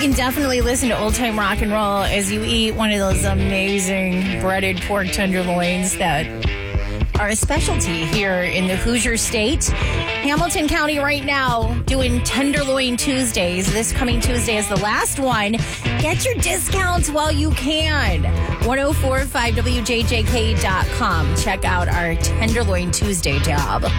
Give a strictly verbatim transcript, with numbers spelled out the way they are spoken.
can definitely listen to old time rock and roll as you eat one of those amazing breaded pork tenderloins that are a specialty here in the Hoosier State. Hamilton County right now doing Tenderloin Tuesdays. This coming Tuesday is the last one. Get your discounts while you can. ten forty-five W J J K dot com. Check out our Tenderloin Tuesday job.